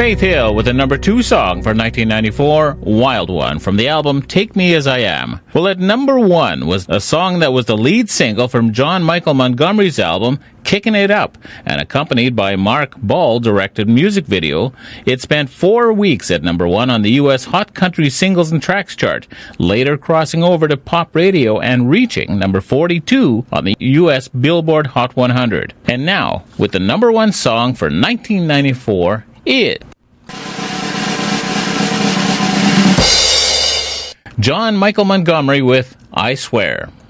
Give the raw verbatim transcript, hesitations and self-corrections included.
Faith Hill with the number two song for nineteen ninety-four, Wild One, from the album Take Me As I Am. Well, at number one was a song that was the lead single from John Michael Montgomery's album Kicking It Up, and accompanied by Mark Ball-directed music video. It spent four weeks at number one on the U S Hot Country Singles and Tracks chart, later crossing over to pop radio and reaching number forty-two on the U S Billboard Hot one hundred. And now, with the number one song for nineteen ninety-four, it John Michael Montgomery with I Swear.